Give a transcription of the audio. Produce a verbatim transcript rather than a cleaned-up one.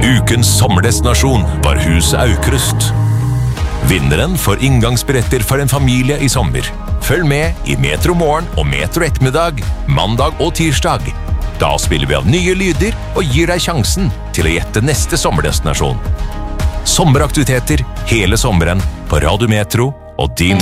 Ukens sommerdestinasjon var Huset Aukrust. Vinneren får inngangsbilletter for en familie i sommer. Følg med i Metro Morgen og Metro Ettermiddag, mandag og tirsdag. Da spiller vi av nye lyder og gir deg sjansen til å gjette neste sommerdestinasjon. Sommeraktiviteter hele sommeren på Radio Metro og din